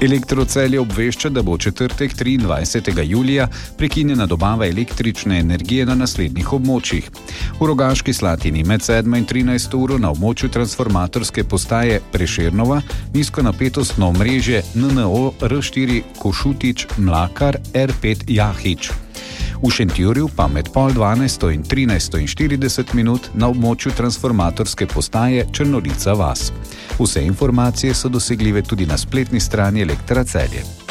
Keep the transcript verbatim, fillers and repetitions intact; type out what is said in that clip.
Elektrocelje obvešča, da bo četrtek triindvajsetega julija prekinjena dobava električne energije na naslednjih območjih. V Rogaški Slatini med sedmo in trinajsto uro na območju transformatorske postaje Prešernova nizkonapetostno omrežje N N O R štiri Košutič Mlakar R pet Jahič. V Šentjurju pa med pol dvanajsto in trinajsto in štirideset minut na območju transformatorske postaje Črnolica vas. Vse informacije so dosegljive tudi na spletni strani Elektra Celje.